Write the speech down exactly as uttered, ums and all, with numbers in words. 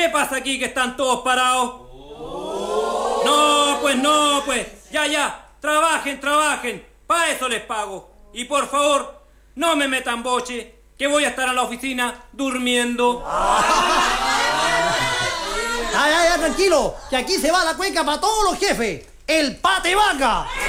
¿Qué pasa aquí que están todos parados? Oh. No, pues no, pues. Ya, ya. Trabajen, trabajen. Para eso les pago. Y por favor, no me metan boche, que voy a estar en la oficina durmiendo. Ay, ay, ay, tranquilo, que aquí se va la cueca para todos los jefes. ¡El pate vaca!